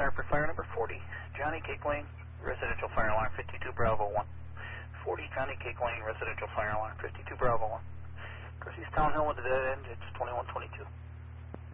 Harper Fire number 40. Johnny Cake Lane, residential fire alarm 52 Bravo 1. 40 Johnny Cake Lane, residential fire alarm 52 Bravo 1. Garcia's Town Hill with the dead end, it's 2122.